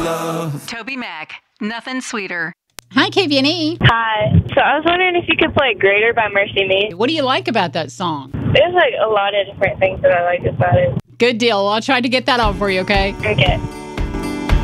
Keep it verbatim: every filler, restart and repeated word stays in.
love. Toby Mac, nothing sweeter. Hi, K V N E. Hi. So I was wondering if you could play Greater by Mercy Me. What do you like about that song? There's like a lot of different things that I like about it. Good deal. I'll try to get that on for you, okay? Okay.